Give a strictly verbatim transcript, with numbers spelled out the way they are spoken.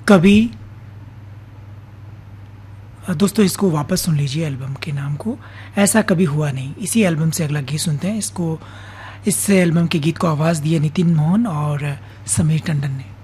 कभी। दोस्तों इसको वापस सुन लीजिए एल्बम के नाम को, ऐसा कभी हुआ नहीं। इसी एल्बम से अगला गीत सुनते हैं। इसको इस एल्बम के गीत को आवाज़ दी है नितिन मोहन और समीर टंडन ने।